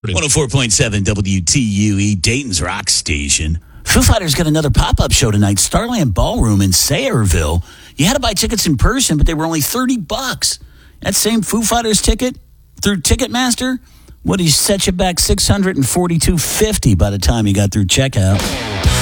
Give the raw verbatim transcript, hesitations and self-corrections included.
one oh four point seven W T U E, Dayton's rock station. Foo Fighters got another pop-up show tonight, Starland Ballroom in Sayreville. You had to buy tickets in person, but they were only thirty bucks. That same Foo Fighters ticket through Ticketmaster would have set you back six hundred forty-two dollars and fifty cents by the time you got through checkout.